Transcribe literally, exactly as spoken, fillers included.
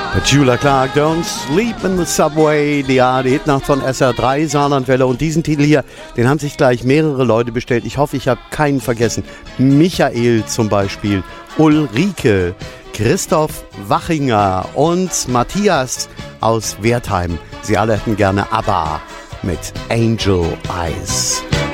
Petula Clark, Don't Sleep in the Subway, die A R D-Hitnacht von S R drei, Saarlandwelle. Und diesen Titel hier, den haben sich gleich mehrere Leute bestellt. Ich hoffe, ich habe keinen vergessen. Michael zum Beispiel, Ulrike, Christoph Wachinger und Matthias aus Wertheim. Sie alle hätten gerne ABBA mit Angel Eyes.